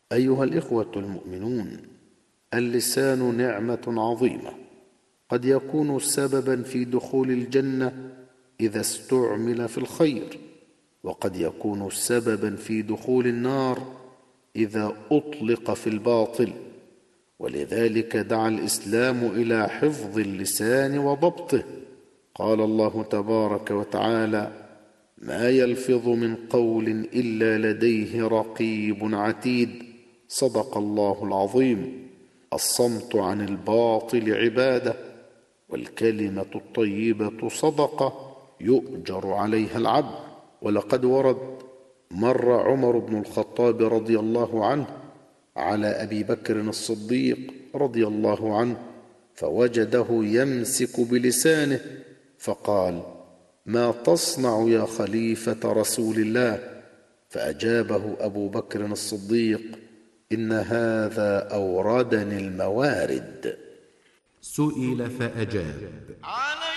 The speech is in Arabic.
أيها الإخوة المؤمنون، اللسان نعمة عظيمة، قد يكون سببا في دخول الجنة إذا استعمل في الخير، وقد يكون سببا في دخول النار إذا أطلق في الباطل. ولذلك دعا الإسلام إلى حفظ اللسان وضبطه. قال الله تبارك وتعالى: ما يلفظ من قول إلا لديه رقيب عتيد. صدق الله العظيم. الصمت عن الباطل عبادة، والكلمة الطيبة صدقة يؤجر عليها العبد. ولقد ورد: مر عمر بن الخطاب رضي الله عنه على أبي بكر الصديق رضي الله عنه، فوجده يمسك بلسانه، فقال: ما تصنع يا خليفة رسول الله؟ فأجابه أبو بكر الصديق: إن هذا أوردني الموارد. سئل فأجاب: